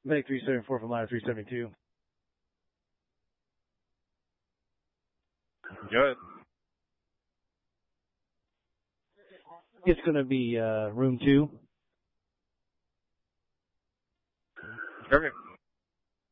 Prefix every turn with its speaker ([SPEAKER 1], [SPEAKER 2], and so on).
[SPEAKER 1] Medic 374 from ladder 372.
[SPEAKER 2] Good.
[SPEAKER 1] It's going to be room 2.
[SPEAKER 2] Okay.